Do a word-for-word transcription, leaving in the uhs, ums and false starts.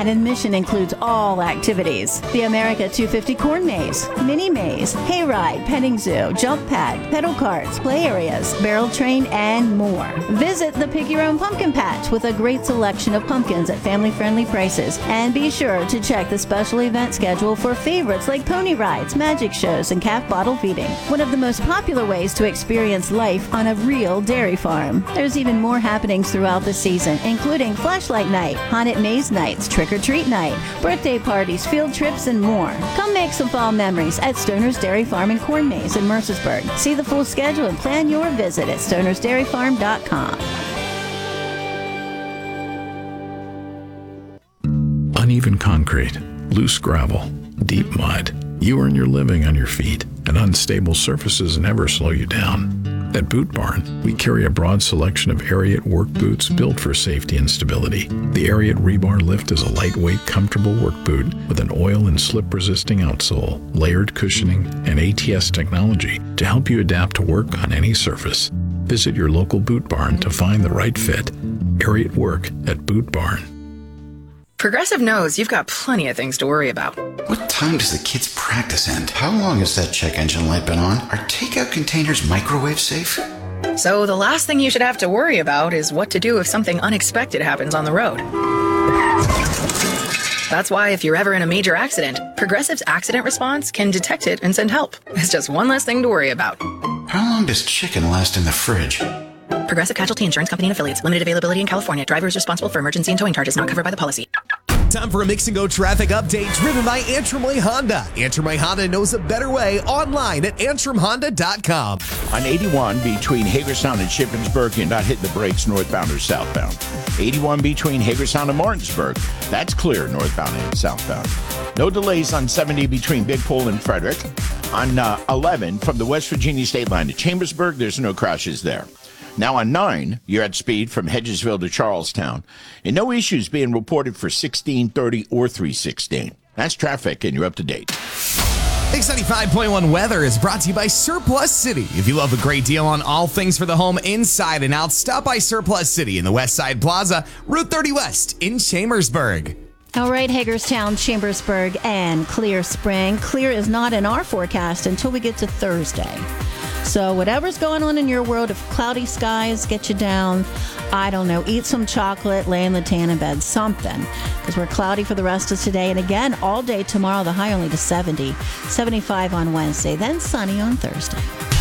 and admission includes all activities. The America two fifty Corn Maze, Mini Maze, Hayride, Petting Zoo, Jump Pad, Pedal Carts, Play Areas, Barrel Train, and more. Visit the Pick Your Own Pumpkin Patch with a great selection of pumpkins at family-friendly prices. And be sure to check the special event schedule for favorites like pony rides, magic shows, and calf bottle feeding. One of the most popular ways to experience life on a real dairy farm. There's even more happenings throughout the season, including Flashlight Night, Haunted Maze Nights, Trick-or-Treat Night, birthday parties, field trips, and more. Come make some fall memories at Stoner's Dairy Farm and Corn Maze in Mercersburg. See the full schedule and plan your visit at stoners dairy farm dot com. Uneven concrete, loose gravel, deep mud. You earn your living on your feet, and unstable surfaces never slow you down. At Boot Barn, we carry a broad selection of Ariat work boots built for safety and stability. The Ariat Rebar Lift is a lightweight, comfortable work boot with an oil and slip-resisting outsole, layered cushioning, and A T S technology to help you adapt to work on any surface. Visit your local Boot Barn to find the right fit. Ariat Work at Boot Barn. Progressive knows you've got plenty of things to worry about. What time does the kids' practice end? How long has that check engine light been on? Are takeout containers microwave safe? So the last thing you should have to worry about is what to do if something unexpected happens on the road. That's why if you're ever in a major accident, Progressive's accident response can detect it and send help. It's just one less thing to worry about. How long does chicken last in the fridge? Progressive Casualty Insurance Company and Affiliates. Limited availability in California. Driver is responsible for emergency and towing charges not covered by the policy. Time for a Mix and Go traffic update driven by Antrim Way Honda. Antrim Way Honda knows a better way online at antrim honda dot com. On eighty-one between Hagerstown and Shippensburg, you're not hitting the brakes northbound or southbound. eighty-one between Hagerstown and Martinsburg, that's clear northbound and southbound. No delays on seventy between Big Pool and Frederick. On uh, eleven from the West Virginia state line to Chambersburg, there's no crashes there. Now on nine, you're at speed from Hedgesville to Charlestown. And no issues being reported for sixteen thirty or three sixteen. That's traffic, and you're up to date. Mix ninety-five point one weather is brought to you by Surplus City. If you love a great deal on all things for the home inside and out, stop by Surplus City in the West Side Plaza, Route thirty West in Chambersburg. All right, Hagerstown, Chambersburg, and Clear Spring. Clear is not in our forecast until we get to Thursday. So whatever's going on in your world, if cloudy skies get you down, I don't know, eat some chocolate, lay in the tan in bed, something. Because we're cloudy for the rest of today. And again, all day tomorrow, the high only to seventy, seventy-five on Wednesday, then sunny on Thursday.